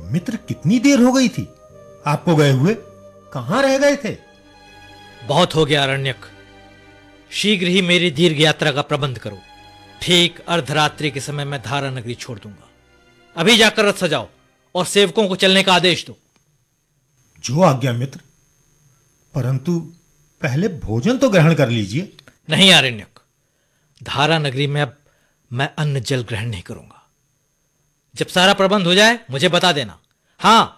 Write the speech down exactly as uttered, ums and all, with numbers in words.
मित्र, कितनी देर हो गई थी आपको गए हुए? कहां रह गए थे? बहुत हो गया अरण्यक। शीघ्र ही मेरी दीर्घ यात्रा का प्रबंध करो। ठीक अर्धरात्रि के समय मैं धारा नगरी छोड़ दूंगा। अभी जाकर रथ सजाओ और सेवकों को चलने का आदेश दो। जो आज्ञा मित्र, परंतु पहले भोजन तो ग्रहण कर लीजिए। नहीं आरण्यक, धारा नगरी में अब मैं अन्न जल ग्रहण नहीं करूंगा। जब सारा प्रबंध हो जाए मुझे बता देना। हां,